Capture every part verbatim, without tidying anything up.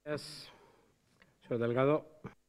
Gracias, señor Delgado.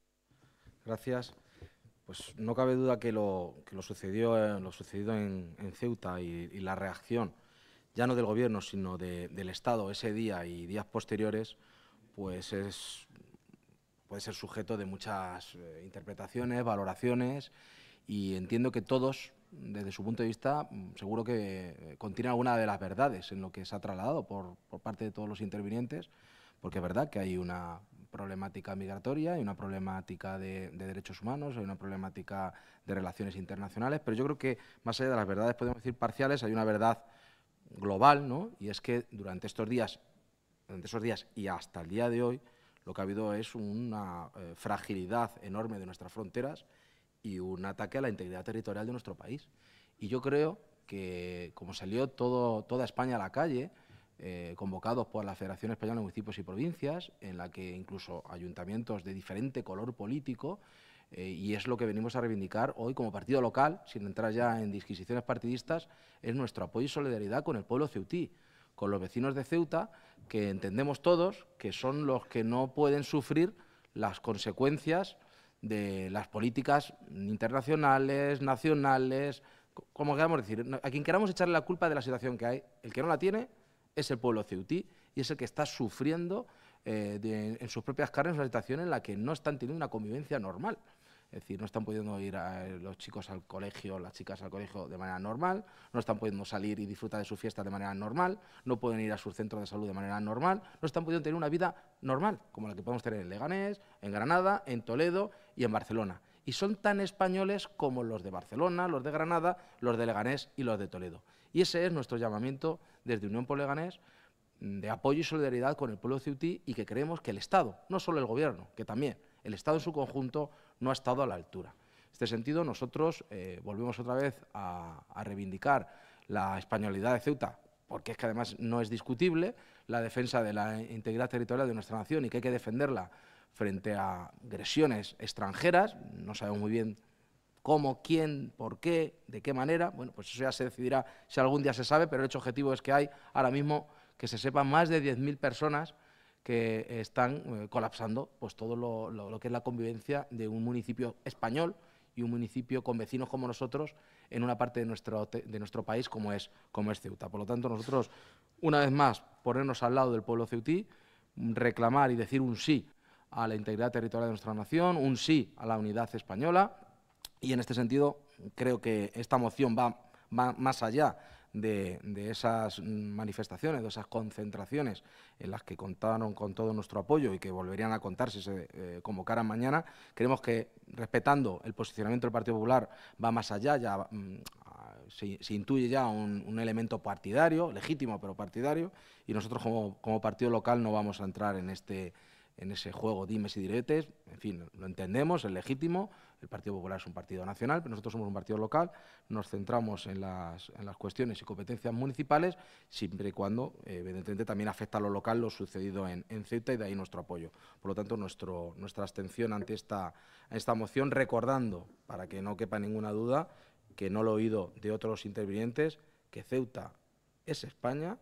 Gracias. Pues no cabe duda que lo, que lo sucedió, eh, lo sucedido en, en Ceuta y, y la reacción, ya no del Gobierno, sino de, del Estado ese día y días posteriores, pues es, puede ser sujeto de muchas eh, interpretaciones, valoraciones, y entiendo que todos, desde su punto de vista, seguro que eh, contienen alguna de las verdades en lo que se ha trasladado por, por parte de todos los intervinientes, porque es verdad que hay una problemática migratoria, hay una problemática de, de derechos humanos, hay una problemática de relaciones internacionales, pero yo creo que más allá de las verdades, podemos decir parciales, hay una verdad global, ¿no? Y es que durante estos días, durante esos días y hasta el día de hoy, lo que ha habido es una eh, fragilidad enorme de nuestras fronteras y un ataque a la integridad territorial de nuestro país. Y yo creo que, como salió todo, toda España a la calle, eh, convocados por la Federación Española de Municipios y Provincias, en la que incluso ayuntamientos de diferente color político, eh, y es lo que venimos a reivindicar hoy como partido local, sin entrar ya en disquisiciones partidistas, es nuestro apoyo y solidaridad con el pueblo ceutí, con los vecinos de Ceuta, que entendemos todos que son los que no pueden sufrir las consecuencias de las políticas internacionales, nacionales, como queramos decir, a quien queramos echarle la culpa de la situación que hay, el que no la tiene es el pueblo ceutí y es el que está sufriendo eh, de, en sus propias carnes una situación en la que no están teniendo una convivencia normal. Es decir, no están pudiendo ir a, los chicos al colegio, las chicas al colegio de manera normal, no están pudiendo salir y disfrutar de sus fiestas de manera normal, no pueden ir a sus centros de salud de manera normal, no están pudiendo tener una vida normal, como la que podemos tener en Leganés, en Granada, en Toledo y en Barcelona. Y son tan españoles como los de Barcelona, los de Granada, los de Leganés y los de Toledo. Y ese es nuestro llamamiento desde Unión por Leganés, de apoyo y solidaridad con el pueblo ceutí, y que creemos que el Estado, no solo el Gobierno, que también, el Estado en su conjunto no ha estado a la altura. En este sentido, nosotros eh, volvemos otra vez a, a reivindicar la españolidad de Ceuta, porque es que además no es discutible, la defensa de la integridad territorial de nuestra nación y que hay que defenderla frente a agresiones extranjeras. No sabemos muy bien cómo, quién, por qué, de qué manera. Bueno, pues eso ya se decidirá si algún día se sabe, pero el hecho objetivo es que hay ahora mismo, que se sepa, más de diez mil personas que están eh, colapsando pues todo lo, lo, lo que es la convivencia de un municipio español y un municipio con vecinos como nosotros en una parte de nuestro, de nuestro país como es, como es Ceuta. Por lo tanto, nosotros, una vez más, ponernos al lado del pueblo ceutí, reclamar y decir un sí a la integridad territorial de nuestra nación, un sí a la unidad española, y en este sentido creo que esta moción va, va más allá De, de esas manifestaciones, de esas concentraciones en las que contaron con todo nuestro apoyo y que volverían a contar si se eh, convocaran mañana. Creemos que, respetando el posicionamiento del Partido Popular, va más allá, ya mm, se, se intuye ya un, un elemento partidario, legítimo pero partidario, y nosotros como, como partido local no vamos a entrar en este en ese juego dimes y diretes. En fin, lo entendemos, es legítimo, el Partido Popular es un partido nacional, pero nosotros somos un partido local, nos centramos en las, en las cuestiones y competencias municipales, siempre y cuando, eh, evidentemente, también afecta a lo local lo sucedido en, en Ceuta, y de ahí nuestro apoyo. Por lo tanto, nuestro, nuestra abstención ante esta, esta moción, recordando, para que no quepa ninguna duda, que no lo he oído de otros intervinientes, que Ceuta es España,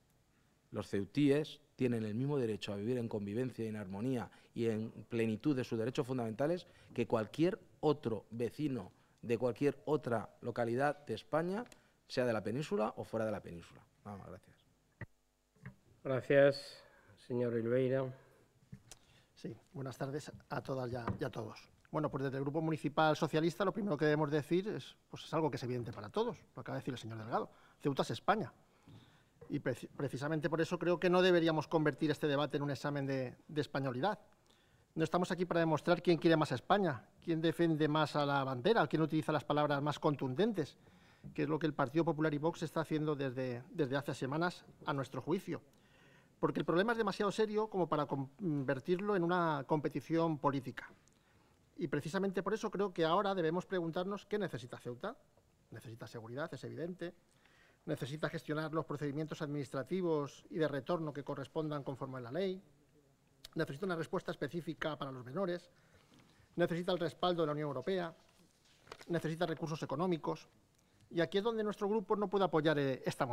los ceutíes tienen el mismo derecho a vivir en convivencia y en armonía y en plenitud de sus derechos fundamentales que cualquier otro vecino de cualquier otra localidad de España, sea de la península o fuera de la península. Nada más, gracias. Gracias, señor Ribeira. Sí, buenas tardes a todas y a, y a todos. Bueno, pues desde el Grupo Municipal Socialista lo primero que debemos decir es, pues es algo que es evidente para todos, lo acaba de decir el señor Delgado. Ceuta es España. Y pre precisamente por eso creo que no deberíamos convertir este debate en un examen de, de españolidad. No estamos aquí para demostrar quién quiere más a España, quién defiende más a la bandera, quién utiliza las palabras más contundentes, que es lo que el Partido Popular y Vox está haciendo desde, desde hace semanas, a nuestro juicio. Porque el problema es demasiado serio como para convertirlo en una competición política. Y precisamente por eso creo que ahora debemos preguntarnos qué necesita Ceuta. Necesita seguridad, es evidente. Necesita gestionar los procedimientos administrativos y de retorno que correspondan conforme a la ley. Necesita una respuesta específica para los menores. Necesita el respaldo de la Unión Europea. Necesita recursos económicos. Y aquí es donde nuestro grupo no puede apoyar esta moción.